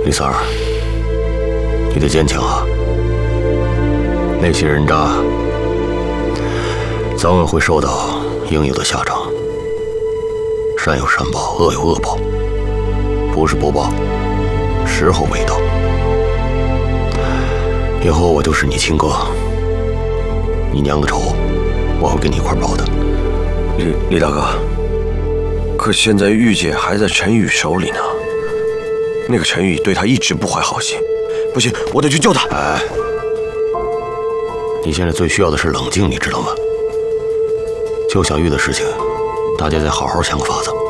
李三儿，你得坚强啊！那些人渣早晚会受到应有的下场。善有善报，恶有恶报，不是不报，时候未到。以后我就是你亲哥，你娘的仇，我会跟你一块报的。 李大哥，可现在玉姐还在陈宇手里呢。那个陈宇对她一直不怀好心，不行，我得去救她。 哎，你现在最需要的是冷静，你知道吗？救小玉的事情，大家再好好想个法子。